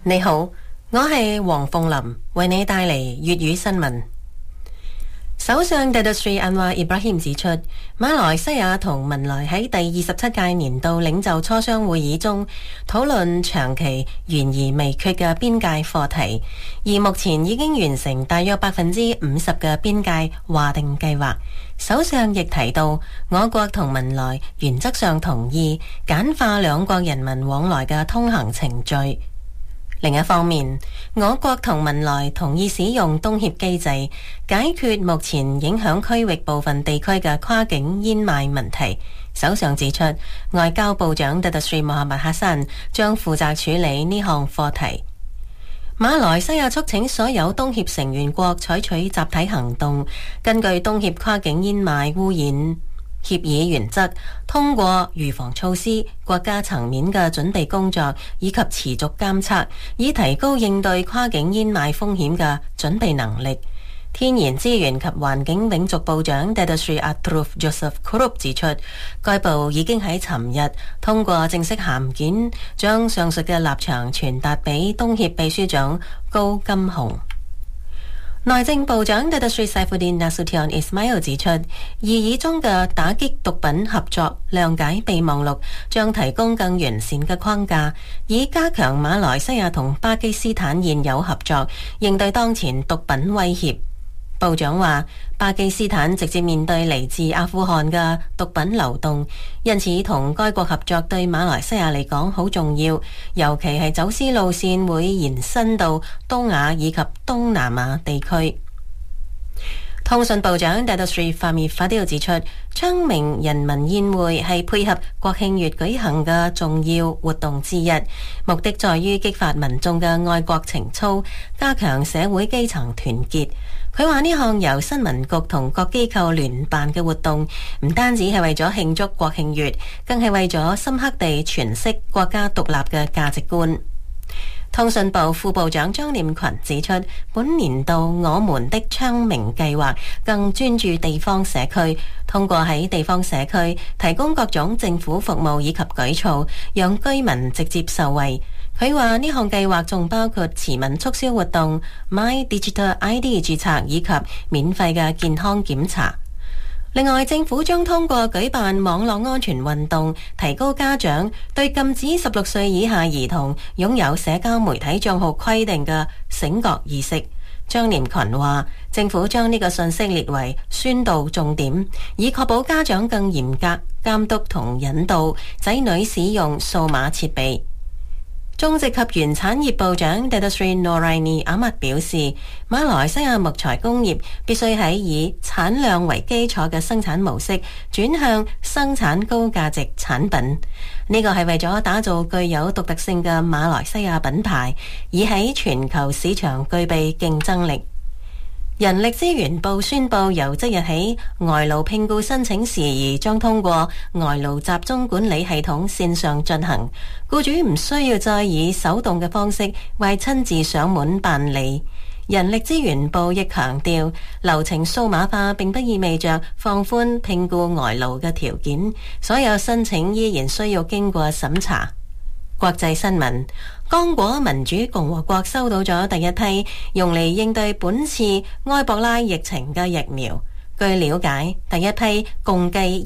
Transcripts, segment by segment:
你好，我係黃鳳琳，為你帶嚟粵語新聞。首相 Datuk Seri Anwar Ibrahim 指出，馬來西亞同文萊喺第27屆年度領袖磋商會議中討論長期懸而未決嘅邊界課題，而目前已經完成大約50%嘅邊界劃定計劃。首相亦提到，我國同文萊原則上同意簡化兩國人民往來嘅通行程序。另一方面，我國同文萊同意使用東協機制，解決目前影響區域部分地區嘅跨境煙賣問題。首相指出，外交部長 Datuk Seri Mohamad Hassan 將負責處理呢項課題。馬來西亞促請所有東協成員國採取集體行動，根據東協跨境煙賣污染協議原則，通過預防措施、國家層面嘅準備工作以及持續監測，以提高應對跨境煙賣風險嘅準備能力。天然資源及環境永續部長 Datuk Seri Atrof Joseph Kurup 指出，該部已經喺尋日通過正式函件，將上述嘅立場傳達俾東協秘書長高金洪。內政部長 Datuk Seri Saifuddin Nasution Ismail 指出，擬議中嘅打擊毒品合作諒解備忘錄將提供更完善嘅框架，以加強馬來西亞同巴基斯坦現有合作，應對當前毒品威脅。部長話，巴基斯坦直接面對嚟自阿富汗嘅毒品流動，因此同該國合作對馬來西亞嚟講好重要，尤其係走私路線會延伸到東亞以及東南亞地區。通訊部長 Datuk Seri Fahmi Fadil 指出，昌明人民宴會係配合國慶月舉行嘅重要活動之一，目的在於激發民眾嘅愛國情操，加強社會基層團結。佢話呢項由新聞局同各機構聯辦嘅活動，唔單止係為咗慶祝國慶月，更係為咗深刻地詮釋國家獨立嘅價值觀。通訊部副部長張念群指出，本年度我們的昌明計劃更專注地方社區，通過喺地方社區提供各種政府服務以及舉措，讓居民直接受惠。佢話呢項計劃仲包括慈民促銷活動、My Digital ID 註冊以及免費嘅健康檢查。另外，政府將通過舉辦網絡安全運動，提高家長對禁止16歲以下兒童擁有社交媒體賬號規定嘅醒覺意識。張念群話，政府將呢個信息列為宣導重點，以確保家長更嚴格監督同引導仔女使用數碼設備。種植及原產業部長 Datuk Seri Noraini Ahmad 表示，馬來西亞木材工業必須喺以產量為基礎嘅生產模式轉向生產高價值產品。呢個係為咗打造具有獨特性嘅馬來西亞品牌，以喺全球市場具備競爭力。人力資源部宣布，由即日起，外勞聘僱申請事宜將通過外勞集中管理系統線上進行，僱主唔需要再以手動嘅方式為親自上門辦理。人力資源部亦強調，流程數碼化並不意味着放寬聘僱外勞嘅條件，所有申請依然需要經過審查。國際新聞，剛果民主共和國收到咗第一批用嚟應對本次埃博拉疫情嘅疫苗。據了解，第一批共計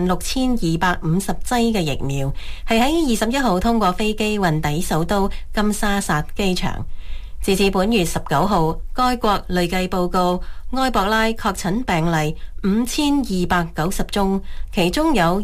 16,250劑嘅疫苗係喺21號通過飛機運抵首都金沙薩機場。截至本月19號，該國累計報告埃博拉確診病例5290宗，其中有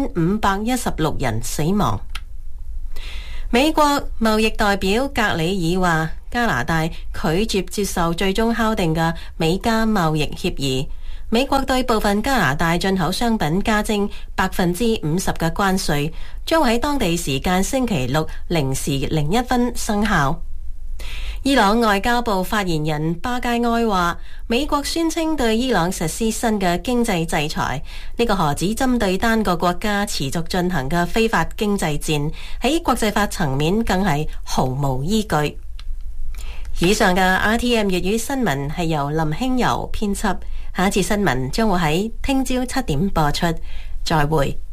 2516人死亡。美國貿易代表格里爾話，加拿大拒絕接受最終敲定嘅美加貿易協議。美國對部分加拿大進口商品加徵50%嘅關稅，將會喺當地時間星期六0時01分生效。伊朗外交部發言人巴佳埃話，美國宣稱對伊朗實施新嘅經濟制裁，呢個何止針對單個國家持續進行嘅非法經濟戰，喺國際法層面更係毫無依據。以上嘅 RTM 粵語新聞係由林興柔編輯，下一次新聞將會喺聽朝7點播出，再會。